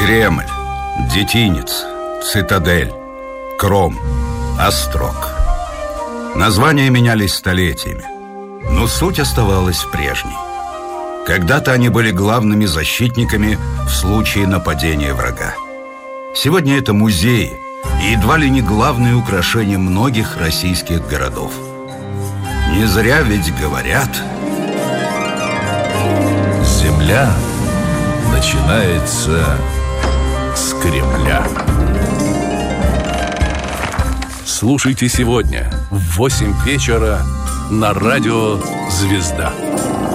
Кремль, Детинец, Цитадель, Кром, Острог. Названия менялись столетиями, но суть оставалась прежней. Когда-то они были главными защитниками в случае нападения врага. Сегодня это музеи и едва ли не главное украшение многих российских городов. Не зря ведь говорят: земля начинается с Кремля. Слушайте сегодня в 8 вечера на радио «Звезда».